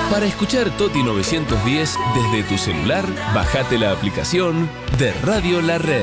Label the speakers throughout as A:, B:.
A: Para escuchar Toti 910 desde tu celular, bajate la aplicación de Radio La Red.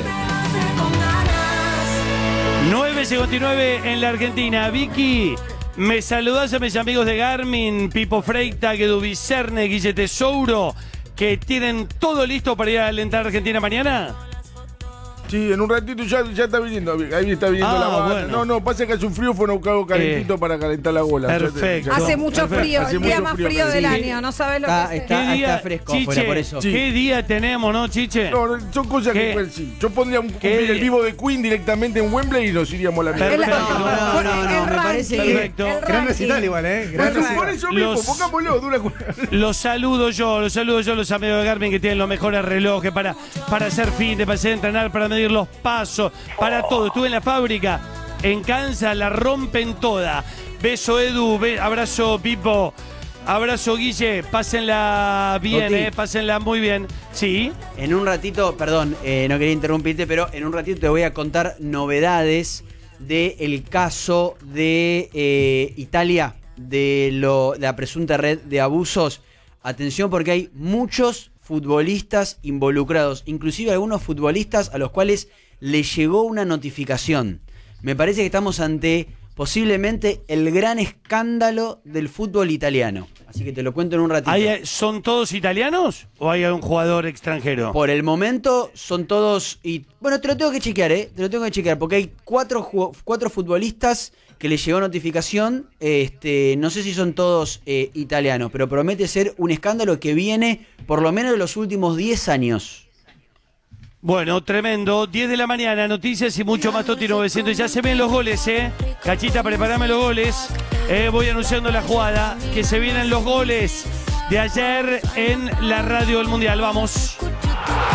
B: 9:59 en la Argentina. Vicky, me saludás a mis amigos de Garmin, Pipo Freita, Guedu Vicerne, Guille Tesouro, que tienen todo listo para ir a alentar a Argentina mañana.
C: Sí, en un ratito ya está viniendo. Ahí está viniendo la banda.
B: Bueno.
C: No, pasa que hace un frío, fue un cago calentito para calentar la bola.
B: Perfecto.
D: Hace mucho frío,
C: Hace
D: el día
C: mucho
D: más
C: frío,
D: frío del
C: sí.
D: año, no sabes lo que es.
E: Está fresco
B: Chiche,
E: afuera, por eso.
C: Sí.
B: ¿Qué día tenemos, no, Chiche?
C: No, son cosas
B: ¿Qué?
C: que pues, sí. Yo pondría
B: ¿Qué?
C: el vivo de Queen directamente en Wembley y nos iríamos a la mierda.
B: Perfecto.
E: No, me parece que...
B: Perfecto.
F: Gran recital igual, Gran
C: Bueno,
F: recital.
C: por eso mismo,
B: Los-
C: pongámoslo, dura.
B: Los saludo yo, los amigos de Garmin que tienen los mejores relojes para hacer fin, para hacer entrenar, para medir los pasos, para todo. Estuve en la fábrica, en Kansas, la rompen toda. Beso Edu, abrazo Pipo, abrazo Guille, pásenla bien,
E: Toti.
B: pásenla muy bien. Sí,
E: En un ratito, perdón, no quería interrumpirte, pero en un ratito te voy a contar novedades del caso de Italia, de la presunta red de abusos. Atención porque hay muchos futbolistas involucrados, inclusive algunos futbolistas a los cuales le llegó una notificación. Me parece que estamos ante posiblemente el gran escándalo del fútbol italiano. Así que te lo cuento en un ratito.
B: ¿son todos italianos o hay un jugador extranjero?
E: Por el momento son todos... Bueno, te lo tengo que chequear, Te lo tengo que chequear porque hay cuatro futbolistas que les llegó notificación. No sé si son todos italianos, pero promete ser un escándalo que viene por lo menos de los últimos 10 años.
B: Bueno, tremendo. 10 de la mañana, noticias y mucho más Toti 900. Ya se ven los goles, Cachita, prepárame los goles. Voy anunciando la jugada, que se vienen los goles de ayer en la radio del Mundial. Vamos.